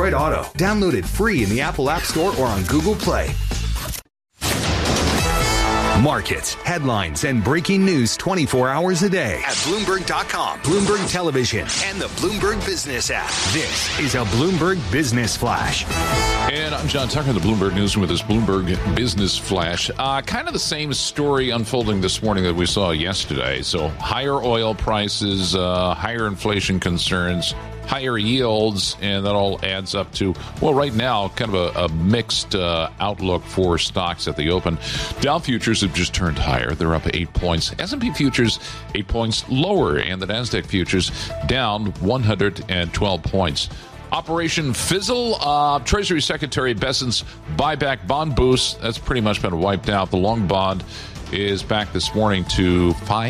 Android Auto. Download it free in the Apple App Store or on Google Play. Markets, headlines, and breaking news 24 hours a day at Bloomberg.com, Bloomberg Television, and the Bloomberg Business app. This is a Bloomberg Business Flash. And I'm John Tucker, the Bloomberg News with this Bloomberg Business Flash. Kind of the same story unfolding this morning that we saw yesterday. So higher oil prices, higher inflation concerns, higher yields, and that all adds up to, well, right now, kind of a mixed outlook for stocks at the open. Dow futures have just turned higher. They're up 8 points. S&P futures 8 points lower, and the NASDAQ futures down 112 points. Operation Fizzle, Treasury Secretary Bessent's buyback bond boost, that's pretty much been wiped out. The long bond is back this morning to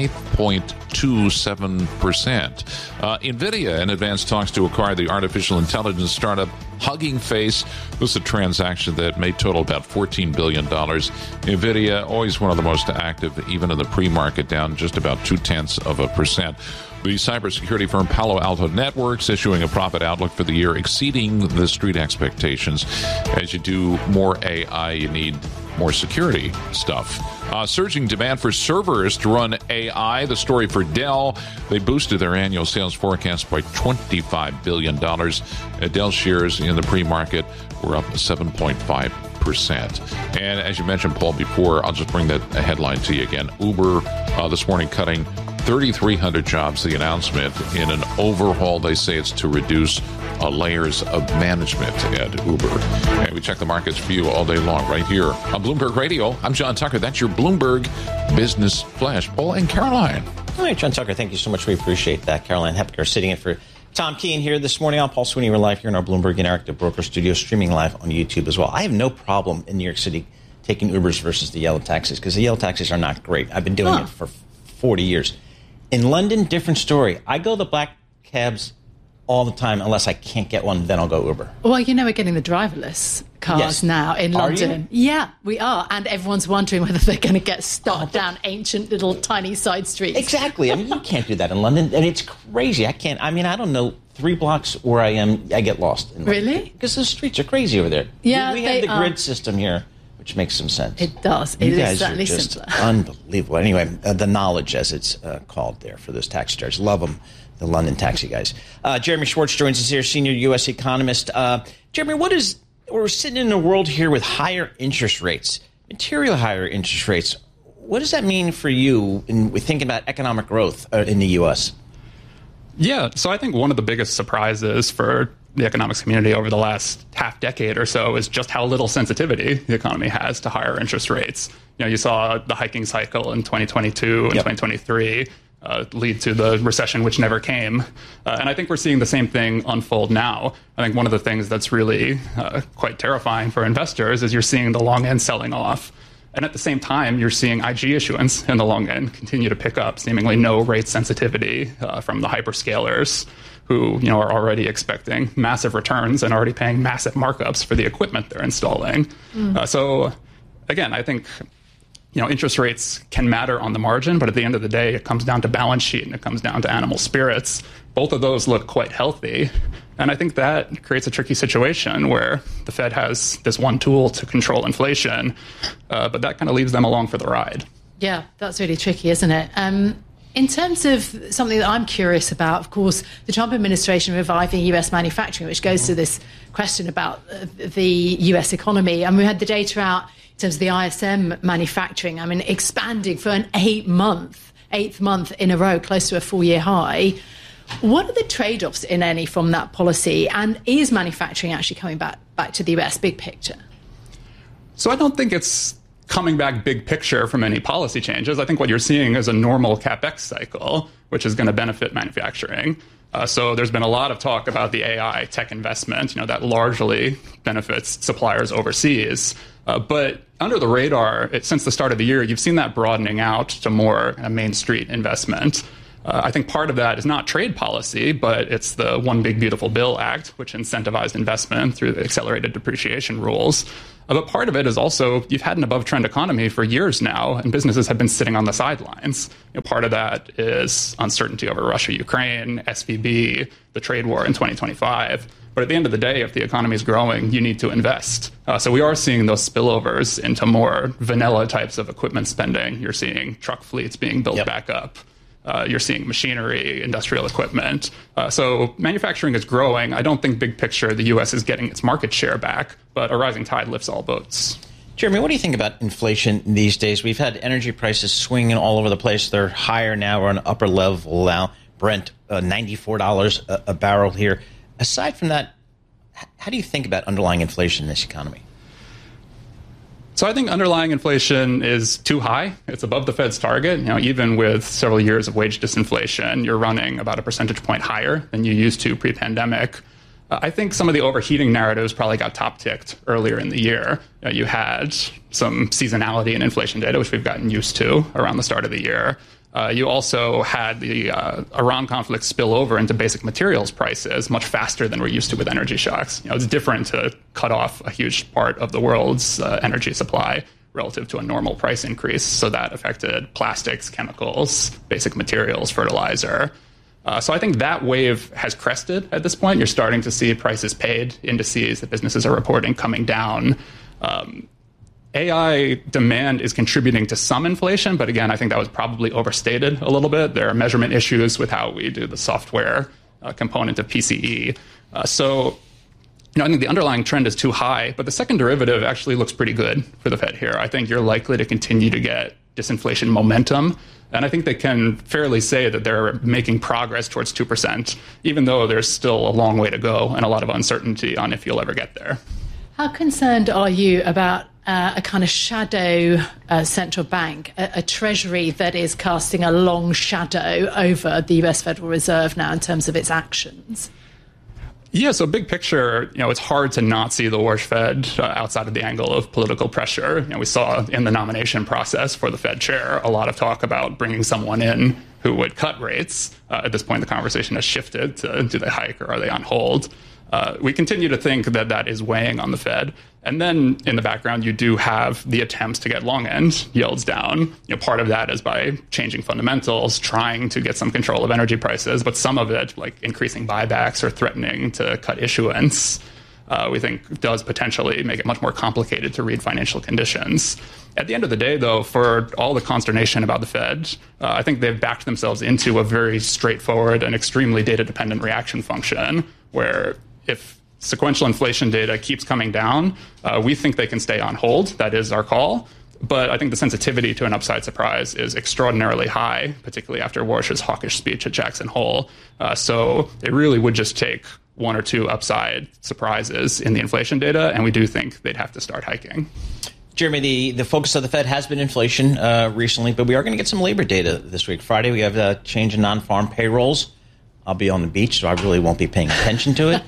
5.27%. NVIDIA in advance talks to acquire the artificial intelligence startup Hugging Face. This is a transaction that may total about $14 billion. NVIDIA, always one of the most active, even in the pre-market, down just about 0.2%. The cybersecurity firm Palo Alto Networks issuing a profit outlook for the year exceeding the street expectations. As you do more AI, you need more security stuff. Surging demand for servers to run AI. The story for Dell. They boosted their annual sales forecast by $25 billion. Dell shares in the pre-market were up 7.5%. And as you mentioned, Paul, before, I'll just bring that headline to you again. Uber this morning cutting 3,300 jobs. The announcement in an overhaul. They say it's to reduce layers of management at Uber. And we check the markets for you all day long right here on Bloomberg Radio. I'm John Tucker. That's your Bloomberg Business Flash. Paul and Caroline. All right, John Tucker, thank you so much. We appreciate that. Caroline Hepker sitting in for Tom Keene here this morning. I'm Paul Sweeney. We're live here in our Bloomberg Interactive Broker Studio, streaming live on YouTube as well. I have no problem in New York City taking Ubers versus the yellow taxis because the yellow taxis are not great. I've been doing it for 40 years. In London, different story. I go the black cabs all the time unless I can't get one, then I'll go Uber. Well, you know, we're getting the driverless cars now in London. Yeah, we are. And everyone's wondering whether they're going to get stuck down ancient little tiny side streets. Exactly. I mean, you can't do that in London. And it's crazy. I can't. I mean, I don't know. 3 blocks where I am, I get lost in London. Really? Because the streets are crazy over there. Yeah, we have the grid system here, which makes some sense. It does. You it guys is certainly are just simpler. Unbelievable. Anyway, the knowledge, as it's called there for those taxi drivers. Love them, the London taxi guys. Jeremy Schwartz joins us here, senior U.S. economist. Jeremy, we're sitting in a world here with higher interest rates, material higher interest rates. What does that mean for you in thinking about economic growth in the U.S.? Yeah, so I think one of the biggest surprises for the economics community over the last half decade or so is just how little sensitivity the economy has to higher interest rates. You know, you saw the hiking cycle in 2022 and 2023 lead to the recession, which never came. And I think we're seeing the same thing unfold now. I think one of the things that's really quite terrifying for investors is you're seeing the long end selling off. And at the same time, you're seeing IG issuance in the long end continue to pick up, seemingly no rate sensitivity from the hyperscalers who, you know, are already expecting massive returns and already paying massive markups for the equipment they're installing. So, again, I think, you know, interest rates can matter on the margin, but at the end of the day, it comes down to balance sheet and it comes down to animal spirits. Both of those look quite healthy. And I think that creates a tricky situation where the Fed has this one tool to control inflation, but that kind of leaves them along for the ride. Yeah, that's really tricky, isn't it? In terms of something that I'm curious about, of course, the Trump administration reviving US manufacturing, which goes to this question about the US economy. And we had the data out in terms of the ISM manufacturing, I mean, expanding for an eighth month in a row, close to a 4-year high. What are the trade-offs, in any, from that policy? And is manufacturing actually coming back to the US, big picture? So I don't think it's coming back big picture from any policy changes. I think what you're seeing is a normal CapEx cycle, which is going to benefit manufacturing. So there's been a lot of talk about the AI tech investment, you know, that largely benefits suppliers overseas. But under the radar, since the start of the year, you've seen that broadening out to more Main Street investment. I think part of that is not trade policy, but it's the One Big Beautiful Bill Act, which incentivized investment through the accelerated depreciation rules. But part of it is also you've had an above-trend economy for years now, and businesses have been sitting on the sidelines. Part of that is uncertainty over Russia, Ukraine, SVB, the trade war in 2025. But at the end of the day, if the economy is growing, you need to invest. So we are seeing those spillovers into more vanilla types of equipment spending. You're seeing truck fleets being built back up. You're seeing machinery, industrial equipment. So manufacturing is growing. I don't think big picture the U.S. is getting its market share back, but a rising tide lifts all boats. Jeremy, what do you think about inflation these days? We've had energy prices swinging all over the place. They're higher now. We're on an upper level now. Brent, $94 a barrel here. Aside from that, how do you think about underlying inflation in this economy? So I think underlying inflation is too high. It's above the Fed's target. Even with several years of wage disinflation, you're running about a percentage point higher than you used to pre-pandemic. I think some of the overheating narratives probably got top-ticked earlier in the year. You had some seasonality in inflation data, which we've gotten used to around the start of the year. You also had the Iran conflict spill over into basic materials prices much faster than we're used to with energy shocks. It's different to cut off a huge part of the world's energy supply relative to a normal price increase. So that affected plastics, chemicals, basic materials, fertilizer. So I think that wave has crested at this point. You're starting to see prices paid, indices that businesses are reporting coming down. AI demand is contributing to some inflation, but again, I think that was probably overstated a little bit. There are measurement issues with how we do the software component of PCE. So I think the underlying trend is too high, but the second derivative actually looks pretty good for the Fed here. I think you're likely to continue to get disinflation momentum, and I think they can fairly say that they're making progress towards 2%, even though there's still a long way to go and a lot of uncertainty on if you'll ever get there. How concerned are you about a kind of shadow central bank, a treasury that is casting a long shadow over the US Federal Reserve now in terms of its actions? Yeah, so big picture, it's hard to not see the Warsh Fed outside of the angle of political pressure. We saw in the nomination process for the Fed chair a lot of talk about bringing someone in who would cut rates. At this point, the conversation has shifted to do they hike or are they on hold? We continue to think that that is weighing on the Fed. And then in the background, you do have the attempts to get long-end yields down. Part of that is by changing fundamentals, trying to get some control of energy prices, but some of it, like increasing buybacks or threatening to cut issuance, we think does potentially make it much more complicated to read financial conditions. At the end of the day, though, for all the consternation about the Fed, I think they've backed themselves into a very straightforward and extremely data-dependent reaction function where if sequential inflation data keeps coming down, we think they can stay on hold. That is our call. But I think the sensitivity to an upside surprise is extraordinarily high, particularly after Warsh's hawkish speech at Jackson Hole. So it really would just take one or two upside surprises in the inflation data, and we do think they'd have to start hiking. Jeremy, the focus of the Fed has been inflation recently, but we are going to get some labor data this week. Friday, we have a change in non-farm payrolls. I'll be on the beach, so I really won't be paying attention to it.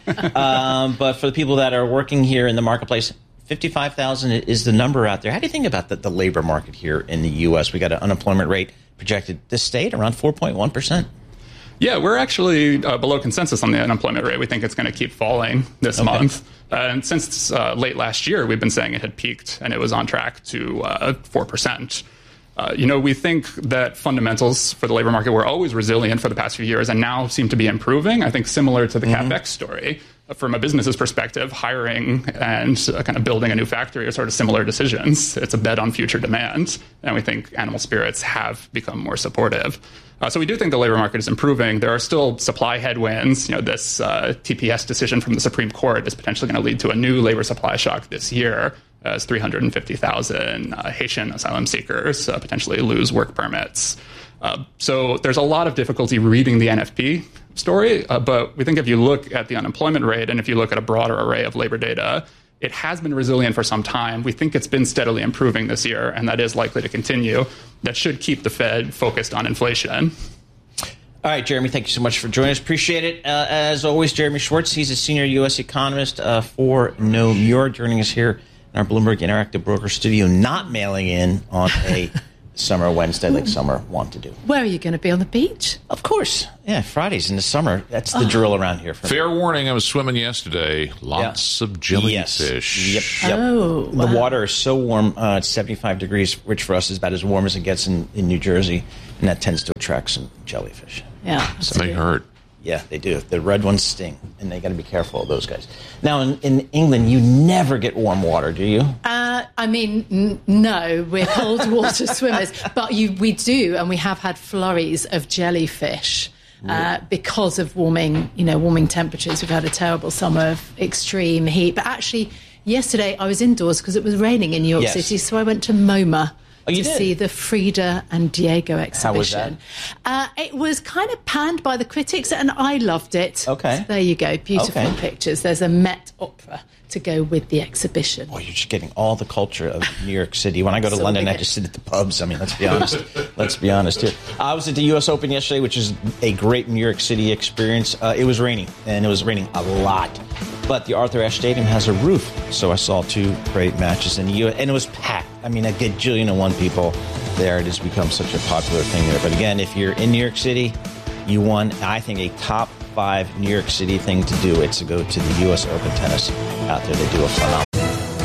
But for the people that are working here in the marketplace, 55,000 is the number out there. How do you think about the labor market here in the U.S.? We got an unemployment rate projected to stay at around 4.1%. Yeah, we're actually below consensus on the unemployment rate. We think it's going to keep falling this month. And since late last year, we've been saying it had peaked and it was on track to 4%. We think that fundamentals for the labor market were always resilient for the past few years and now seem to be improving. I think similar to the CapEx story. From a business's perspective, hiring and kind of building a new factory are sort of similar decisions. It's a bet on future demand. And we think animal spirits have become more supportive. So we do think the labor market is improving. There are still supply headwinds. This TPS decision from the Supreme Court is potentially going to lead to a new labor supply shock this year, as 350,000 Haitian asylum seekers potentially lose work permits. So there's a lot of difficulty reading the NFP story, but we think if you look at the unemployment rate and if you look at a broader array of labor data, it has been resilient for some time. We think it's been steadily improving this year, and that is likely to continue. That should keep the Fed focused on inflation. All right, Jeremy, thank you so much for joining us. Appreciate it. As always, Jeremy Schwartz, he's a senior U.S. economist for Nomura, joining us here in our Bloomberg Interactive Broker studio, not mailing in on a summer Wednesday like summer want to do. Where are you going to be, on the beach? Of course. Yeah, Fridays in the summer. That's the drill around here. Fair warning, I was swimming yesterday. Lots of jellyfish. Yep. Oh, The water is so warm. It's 75 degrees, which for us is about as warm as it gets in New Jersey. And that tends to attract some jellyfish. Yeah. So they hurt. Yeah, they do. The red ones sting, and they got to be careful of those guys. Now, in England, you never get warm water, do you? No, we're cold water swimmers, but we do, and we have had flurries of jellyfish because of warming temperatures. We've had a terrible summer of extreme heat. But actually, yesterday I was indoors because it was raining in New York City, so I went to MoMA. To see the Frida and Diego exhibition. How was that? It was kind of panned by the critics, and I loved it. Okay. So there you go. Beautiful pictures. There's a Met Opera to go with the exhibition. Boy, you're just getting all the culture of New York City. When I go to London, I just sit at the pubs. I mean, let's be honest. Here. I was at the U.S. Open yesterday, which is a great New York City experience. It was raining, and it was raining a lot. But the Arthur Ashe Stadium has a roof, so I saw two great matches in the U.S., and it was packed. I mean, a gajillion and one people there. It has become such a popular thing there. But again, if you're in New York City, you won, I think, a top 5 New York City thing to do. It's to go to the U.S. Open tennis out there. They do a phenomenal